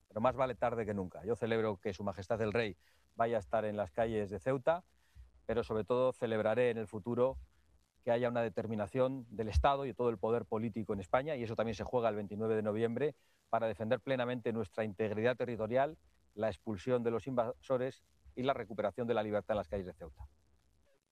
pero más vale tarde que nunca. Yo celebro que Su Majestad el Rey vaya a estar en las calles de Ceuta, pero sobre todo celebraré en el futuro que haya una determinación del Estado y de todo el poder político en España, y eso también se juega el 29 de noviembre, para defender plenamente nuestra integridad territorial, la expulsión de los invasores y la recuperación de la libertad en las calles de Ceuta.